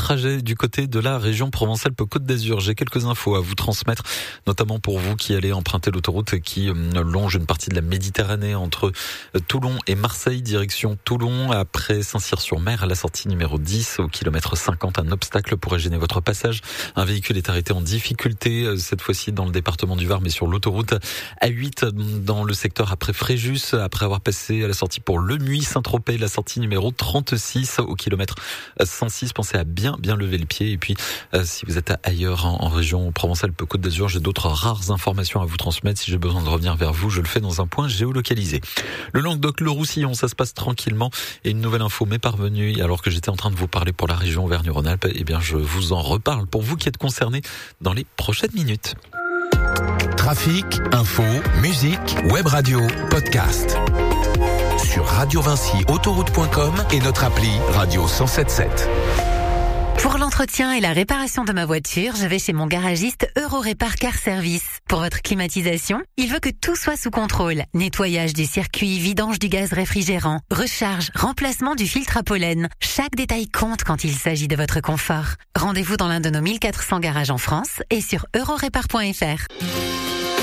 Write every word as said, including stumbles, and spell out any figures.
trajet du côté de la région Provence-Alpes-Côte d'Azur. J'ai quelques infos à vous transmettre, notamment pour vous qui allez emprunter l'autoroute qui longe une partie de la Méditerranée entre Toulon et Marseille, direction Toulon, après Saint-Cyr-sur-Mer, à la sortie numéro dix, au kilomètre cinquante. Un obstacle pourrait gêner votre passage. Un véhicule est arrêté en difficulté, cette fois-ci dans le département du Var, mais sur l'autoroute A huit, dans le secteur après Fréjus, après avoir passé à la sortie pour Le Muy, Saint-Tropez, la sortie numéro trente-six, au kilomètre cent six. Pensez à bien, bien lever le pied. Et puis, euh, si vous êtes ailleurs en, en région Provence-Alpes-Côte d'Azur, j'ai d'autres rares informations à vous transmettre. Si j'ai besoin de revenir vers vous, je le fais dans un point géolocalisé. Le Languedoc-le-Roussillon, ça se passe tranquillement. Et une nouvelle info m'est parvenue, alors que j'étais en train de vous parler pour la région Auvergne-Rhône-Alpes, eh bien, je vous en reparle pour vous qui êtes concernés dans les prochaines minutes. Trafic, info, musique, web radio, podcast. Sur radio vinci autoroute point com et notre appli Radio cent sept sept. Pour l'entretien et la réparation de ma voiture, je vais chez mon garagiste Eurorépar Car Service. Pour votre climatisation, il veut que tout soit sous contrôle. Nettoyage du circuit, vidange du gaz réfrigérant, recharge, remplacement du filtre à pollen. Chaque détail compte quand il s'agit de votre confort. Rendez-vous dans l'un de nos mille quatre cents garages en France et sur eurorépar point f r.